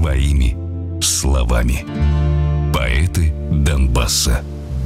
своими словами. Поэты Донбасса.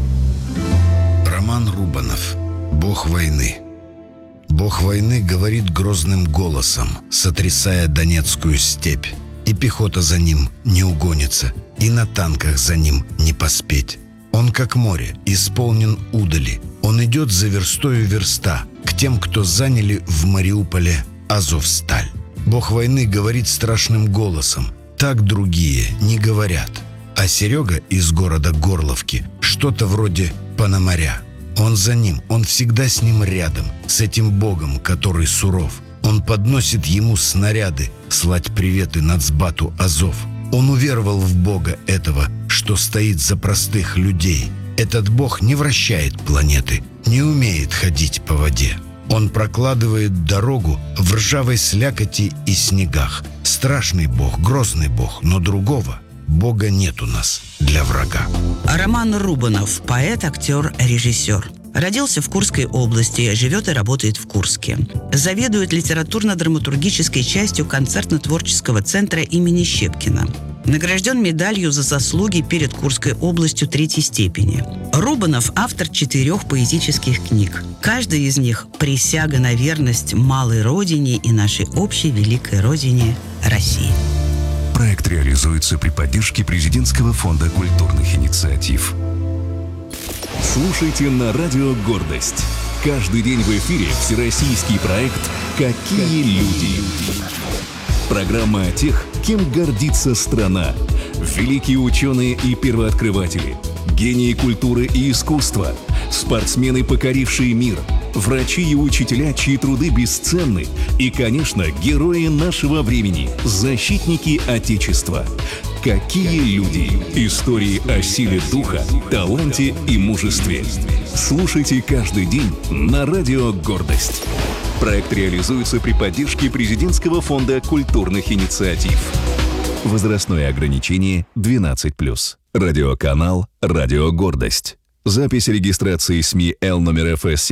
Роман Рубанов. Бог войны. Бог войны говорит грозным голосом, сотрясая Донецкую степь. И пехота за ним не угонится, и на танках за ним не поспеть. Он, как море, исполнен удали. Он идет за верстою верста к тем, кто заняли в Мариуполе Азовсталь. Бог войны говорит страшным голосом. Так другие не говорят. А Серега из города Горловки что-то вроде Пономаря. Он за ним, он всегда с ним рядом, с этим Богом, который суров. Он подносит ему снаряды, слать приветы нацбату Азов. Он уверовал в Бога этого, что стоит за простых людей. Этот Бог не вращает планеты, не умеет ходить по воде. Он прокладывает дорогу в ржавой слякоти и снегах. Страшный Бог, грозный Бог, но другого Бога нет у нас для врага. Роман Рубанов – поэт, актер, режиссер. Родился в Курской области, живет и работает в Курске. Заведует литературно-драматургической частью концертно-творческого центра имени Щепкина. Награжден медалью за заслуги перед Курской областью 3-й степени. Рубанов – автор 4 поэтических книг. Каждая из них – присяга на верность малой родине и нашей общей великой родине России. Проект реализуется при поддержке Президентского фонда культурных инициатив. Слушайте на радио «Гордость». Каждый день в эфире всероссийский проект «Какие люди?». Программа о тех, кем гордится страна. Великие ученые и первооткрыватели, гении культуры и искусства, спортсмены, покорившие мир, врачи и учителя, чьи труды бесценны, и, конечно, герои нашего времени, защитники Отечества. Какие люди? Истории о силе духа, таланте и мужестве. Слушайте каждый день на радио «Гордость». Проект реализуется при поддержке Президентского фонда культурных инициатив. Возрастное ограничение 12+. Радиоканал «Радио Гордость». Запись регистрации СМИ Л номер ФС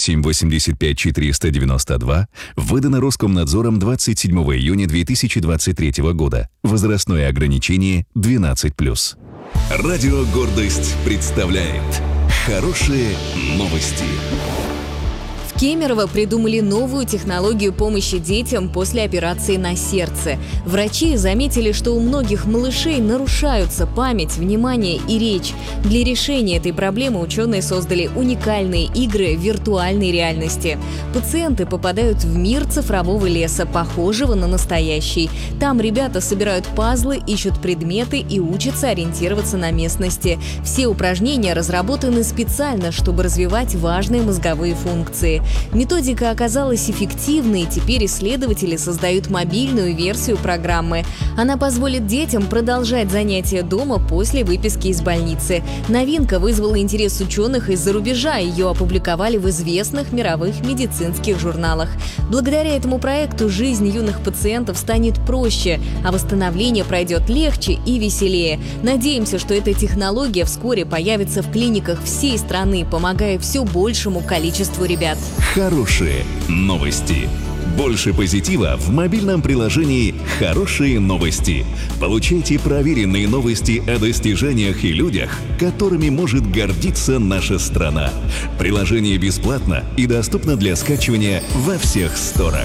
7785492 выдана Роскомнадзором 27 июня 2023 года. Возрастное ограничение 12+. Радио «Гордость» представляет хорошие новости. В Кемерово придумали новую технологию помощи детям после операции на сердце. Врачи заметили, что у многих малышей нарушаются память, внимание и речь. Для решения этой проблемы ученые создали уникальные игры виртуальной реальности. Пациенты попадают в мир цифрового леса, похожего на настоящий. Там ребята собирают пазлы, ищут предметы и учатся ориентироваться на местности. Все упражнения разработаны специально, чтобы развивать важные мозговые функции. Методика оказалась эффективной, и теперь исследователи создают мобильную версию программы. Она позволит детям продолжать занятия дома после выписки из больницы. Новинка вызвала интерес ученых из-за рубежа, ее опубликовали в известных мировых медицинских журналах. Благодаря этому проекту жизнь юных пациентов станет проще, а восстановление пройдет легче и веселее. Надеемся, что эта технология вскоре появится в клиниках всей страны, помогая все большему количеству ребят. Хорошие новости. Больше позитива в мобильном приложении «Хорошие новости». Получайте проверенные новости о достижениях и людях, которыми может гордиться наша страна. Приложение бесплатно и доступно для скачивания во всех сторах.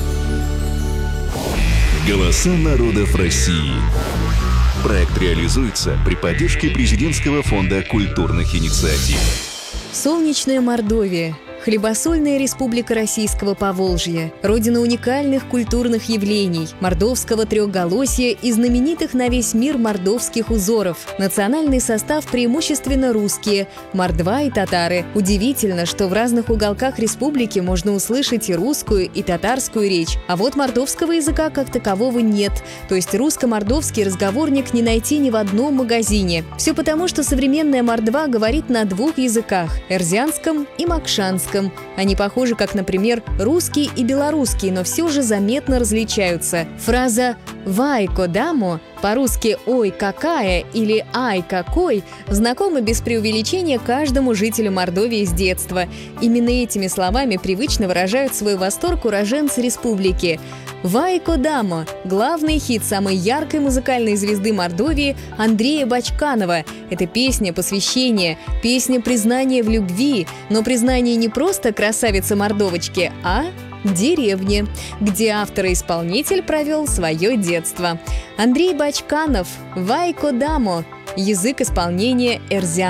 Голоса народов России. Проект реализуется при поддержке Президентского фонда культурных инициатив. Солнечная Мордовия. Хлебосольная республика Российского Поволжья, родина уникальных культурных явлений, мордовского трехголосья и знаменитых на весь мир мордовских узоров. Национальный состав преимущественно русские, мордва и татары. Удивительно, что в разных уголках республики можно услышать и русскую, и татарскую речь. А вот мордовского языка как такового нет. То есть русско-мордовский разговорник не найти ни в одном магазине. Все потому, что современная мордва говорит на 2 языках – эрзианском и макшанском. Они похожи, как, например, русский и белорусский, но все же заметно различаются. Фраза «Вайко дамо», по-русски «Ой, какая» или «Ай, какой» знакома без преувеличения каждому жителю Мордовии с детства. Именно этими словами привычно выражают свой восторг уроженцы республики. «Вайко Дамо» – главный хит самой яркой музыкальной звезды Мордовии Андрея Бачканова. Это песня посвящения, песня признания в любви, но признание не просто красавицы-мордовочки, а деревни, где автор и исполнитель провел свое детство. Андрей Бачканов, «Вайко Дамо», язык исполнения эрзя.